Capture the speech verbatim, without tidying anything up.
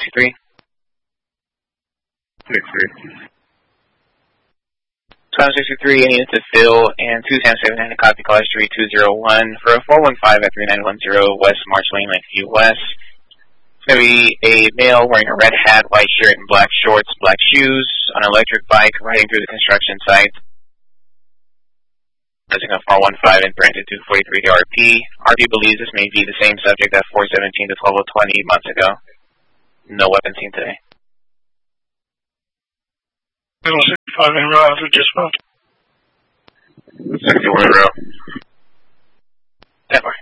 three. six three. twelve sixty-three, any to Phil, and two seven seven nine to copy caller three two zero one for a four one five at three nine one zero West March Lane, Lakeview West. It's going to be a male wearing a red hat, white shirt, and black shorts, black shoes, on an electric bike, riding through the construction site. Pressing a four one five and granted two forty-three R P. R P believes this may be the same subject at four seventeen to twelve twenty months ago. No weapon seen today. sixty-five in row after dispatch. sixty-one in row. ten four.